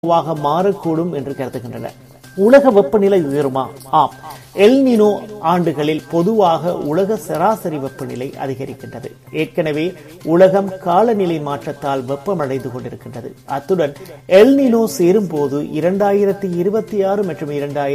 மாறக்கூடும் என்று கருதுகின்றனர். உலக வெப்பநிலை உயருமா? ஆம். எல் நினோ ஆண்டுகளில் பொதுவாக உலக சராசரி வெப்பநிலை அதிகரிக்கின்றது. ஏற்கனவே உலகம் காலநிலை மாற்றத்தால் வெப்பமடைந்து கொண்டிருக்கின்றது. அத்துடன் எல் நினோ சேரும் போது 2026 மற்றும்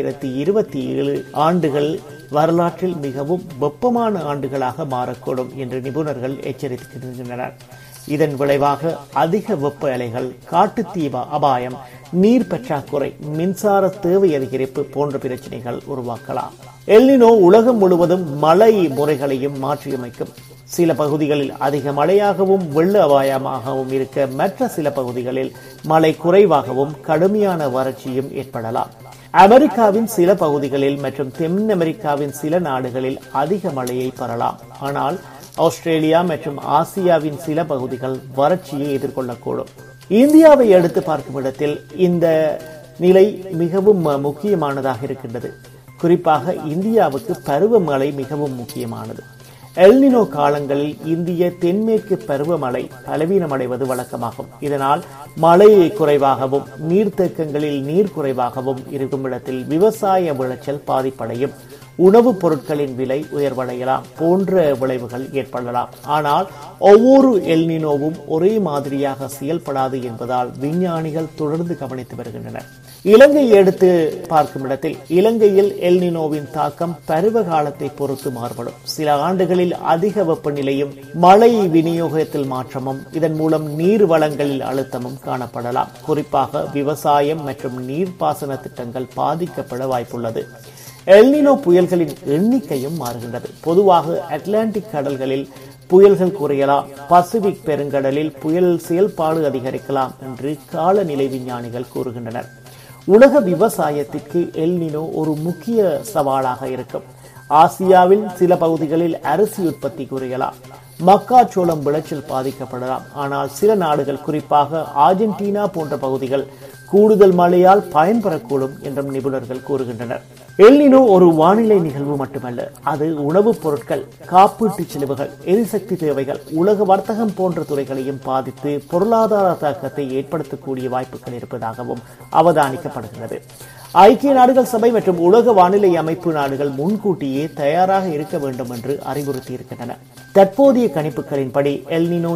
2027 ஆண்டுகள் வரலாற்றில் மிகவும் வெப்பமான ஆண்டுகளாக மாறக்கூடும் என்று நிபுணர்கள் எச்சரிக்கின்றனர். இதன் விளைவாக அதிக வெப்ப அலைகள், காட்டுத்தீ அபாயம், நீர் பற்றாக்குறை, மின்சார தேவை அதிகரிப்பு போன்ற பிரச்சனைகள் உருவாக்கலாம். எல் நினோ உலகம் முழுவதும் மழை முறைகளையும் மாற்றியமைக்கும். சில பகுதிகளில் அதிக மழையாகவும் வெள்ள அபாயமாகவும் இருக்க, மற்ற சில பகுதிகளில் மழை குறைவாகவும் கடுமையான வறட்சியும் ஏற்படலாம். அமெரிக்காவின் சில பகுதிகளில் மற்றும் தென் அமெரிக்காவின் சில நாடுகளில் அதிக மழையை பெறலாம். ஆனால் ஆஸ்திரேலியா மற்றும் ஆசியாவின் சில பகுதிகள் வறட்சியை எதிர்கொள்ளக்கூடும். இந்தியாவை எடுத்து பார்க்கும் இடத்தில் இந்த நிலை மிகவும் முக்கியமானதாக இருக்கின்றது. குறிப்பாக இந்தியாவுக்கு பருவமழை மிகவும் முக்கியமானது. எல் நினோ காலங்களில் இந்திய தென்மேற்கு பருவமழை பலவீனமடைவது வழக்கமாகும். இதனால் மழை குறைவாகவும் நீர்த்தேக்கங்களில் நீர் குறைவாகவும் இருக்கும் இடத்தில் விவசாய விளைச்சல் பாதிப்படையும், உணவுப் பொருட்களின் விலை உயர்வடையலாம் போன்ற விளைவுகள் ஏற்படலாம். ஆனால் ஒவ்வொரு எல் நினோவும் ஒரே மாதிரியாக செயல்படாது என்பதால் விஞ்ஞானிகள் தொடர்ந்து கவனித்து வருகின்றனர். இலங்கையை எடுத்து பார்க்கும் இடத்தில் இலங்கையில் எல் நினோவின் தாக்கம் பருவ காலத்தை பொறுத்து மாறுபடும். சில ஆண்டுகளில் அதிக வெப்பநிலையும் மழை விநியோகத்தில் மாற்றமும், இதன் மூலம் நீர் வளங்களில் அழுத்தமும் காணப்படலாம். குறிப்பாக விவசாயம் மற்றும் நீர்ப்பாசன திட்டங்கள் பாதிக்கப்பட வாய்ப்புள்ளது. எல் நினோ புயல்களின் எண்ணிக்கையும் மாறுகின்றது. பொதுவாக அட்லாண்டிக் கடல்களில் புயல்கள் குறையலாம், பசிபிக் பெருங்கடலில் புயல் செயல்பாடு அதிகரிக்கலாம் என்று காலநிலை விஞ்ஞானிகள் கூறுகின்றனர். உலக விவசாயத்திற்கு எல் நினோ ஒரு முக்கிய சவாலாக இருக்கும். ஆசியாவில் சில பகுதிகளில் அரிசி உற்பத்தி குறையலாம், மக்காச்சோளம் விளைச்சல் பாதிக்கப்படலாம். ஆனால் சில நாடுகள், குறிப்பாக ஆர்ஜென்டினா போன்ற பகுதிகள் கூடுதல் மழையால் பயன்பெறக்கூடும் என்றும் நிபுணர்கள் கூறுகின்றனர். எல் நினோ ஒரு வானிலை நிகழ்வு மட்டுமல்ல, அது உணவுப் பொருட்கள், காப்பீட்டு செலவுகள், எரிசக்தி தேவைகள், உலக வர்த்தகம் போன்ற துறைகளையும் பாதித்து பொருளாதார தாக்கத்தை ஏற்படுத்தக்கூடிய வாய்ப்புகள் இருப்பதாகவும் அவதானிக்கப்படுகிறது. ஐக்கிய நாடுகள் சபை மற்றும் உலக வானிலை அமைப்பு நாடுகள் முன்கூட்டியே தயாராக இருக்க வேண்டும் என்று அறிவுறுத்தி இருக்கின்றன. தற்போதைய கணிப்புகளின்படி எல் நினோ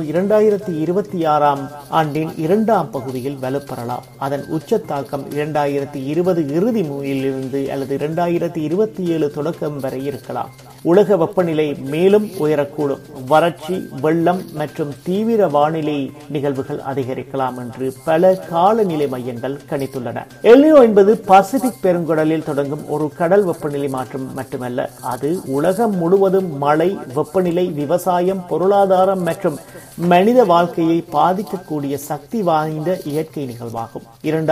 2026 ஆண்டின் 2ஆம் பகுதியில் வலுப்பெறலாம். அதன் உச்ச தாக்கம் 2020 இறுதி இருந்து அல்லது 2027 தொடக்கம் வரை இருக்கலாம். உலக வெப்பநிலை மேலும் உயரக்கூடும். வறட்சி, வெள்ளம் மற்றும் தீவிர வானிலை நிகழ்வுகள் அதிகரிக்கலாம் என்று பல காலநிலை மையங்கள் கணித்துள்ளன. எல் நினோ என்பது பசிபிக் பெருங்கடலில் தொடங்கும் ஒரு கடல் வெப்பநிலை மாற்றம் மட்டுமல்ல, அது உலகம் முழுவதும் மழை, வெப்பநிலை, விவசாயம், பொருளாதாரம் மற்றும் மனித வாழ்க்கையை பாதிக்கக்கூடிய சக்தி வாய்ந்த இயற்கை நிகழ்வாகும்.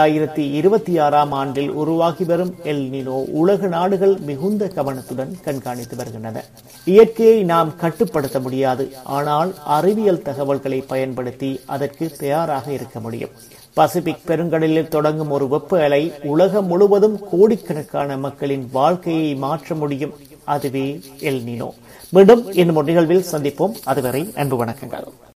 2026 ஆண்டில் உருவாகி வரும் எல் நினோ உலக நாடுகள் மிகுந்த கவனத்துடன் கண்காணித்து வருகின்றன. இயற்கையை நாம் கட்டுப்படுத்த முடியாது, ஆனால் அறிவியல் தகவல்களை பயன்படுத்தி அதற்கு தயாராக இருக்க முடியும். பசிபிக் பெருங்கடலில் தொடங்கும் ஒரு வெப்ப அலை உலகம் முழுவதும் கோடிக்கணக்கான மக்களின் வாழ்க்கையை மாற்ற முடியும். அதுவே எல் நினோ. மீண்டும் இன்னும் ஒரு நிகழ்வில் சந்திப்போம். அதுவரை அன்பு வணக்கங்கள்.